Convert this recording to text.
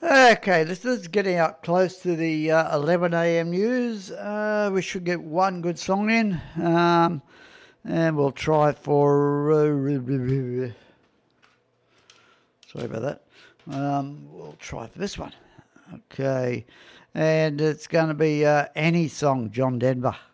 Okay, this is getting up close to the 11 a.m. news. We should get one good song in, and we'll try for. Sorry about that. We'll try for this one. Okay, and it's going to be any song, John Denver.